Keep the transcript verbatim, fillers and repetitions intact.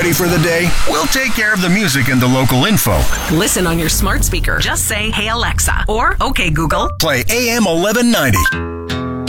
ready for the day? We'll take care of the music and the local info. Listen on your smart speaker. Just say, "Hey Alexa," or "Okay Google." Play A M eleven ninety.